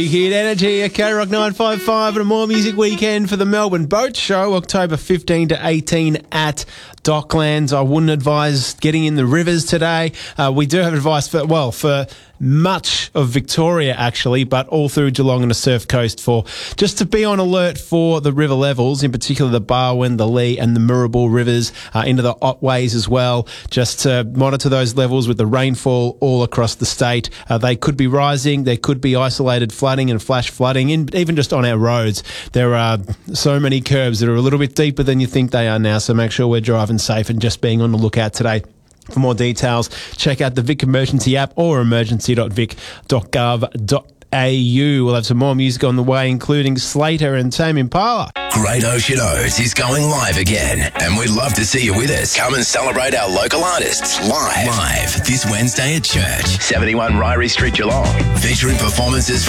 Hit Energy at K-Rock 955 and a More Music Weekend for the Melbourne Boat Show, October 15 to 18 at Docklands. I wouldn't advise getting in the rivers today. We do have advice for much of Victoria actually, but all through Geelong and the Surf Coast for just to be on alert for the river levels, in particular the Barwon, the Lee and the Mirrabul rivers, into the Otways as well. Just to monitor those levels with the rainfall all across the state. They could be rising. There could be isolated flooding and flash flooding, even just on our roads. There are so many curbs that are a little bit deeper than you think they are now, so make sure we're driving safe and just being on the lookout today. For more details, check out the Vic Emergency app or emergency.vic.gov.au. We'll have some more music on the way, including Slater and Tame Impala. Great Ocean O's is going live again, and we'd love to see you with us. Come and celebrate our local artists live this Wednesday at church, 71 Ryrie Street, Geelong, featuring performances from